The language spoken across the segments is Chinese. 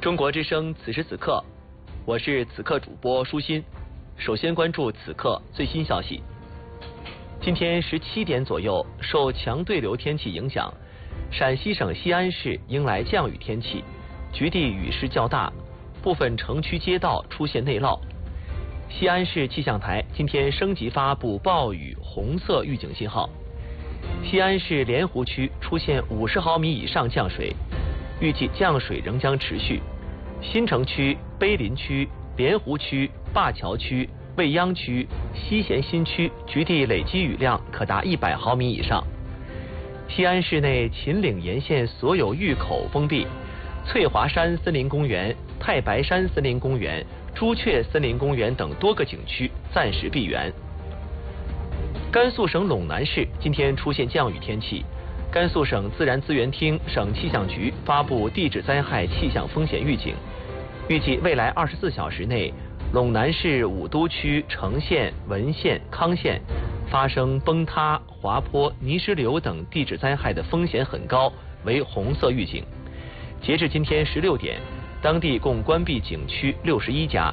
中国之声此时此刻，我是此刻主播舒心。首先关注此刻最新消息。今天17点左右，受强对流天气影响，陕西省西安市迎来降雨天气，局地雨势较大，部分城区街道出现内涝。西安市气象台今天升级发布暴雨红色预警信号。西安市莲湖区出现50毫米以上降水，预计降水仍将持续。新城区、碑林区、莲湖区、灞桥区、未央区、西咸新区局地累积雨量可达100毫米以上。西安市内秦岭沿线所有峪口封闭，翠华山森林公园、太白山森林公园、朱雀森林公园等多个景区暂时闭园。甘肃省陇南市今天出现降雨天气，甘肃省自然资源厅、省气象局发布地质灾害气象风险预警，预计未来24小时内，陇南市武都区、成县、文县、康县发生崩塌、滑坡、泥石流等地质灾害的风险很高，为红色预警。截至今天16点，当地共关闭景区61家。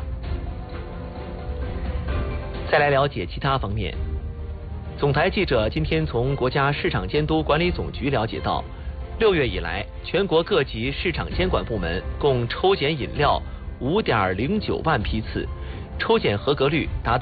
再来了解其他方面。总台记者今天从国家市场监督管理总局了解到，6月以来，全国各级市场监管部门共抽检饮料5.09万批次，抽检合格率达到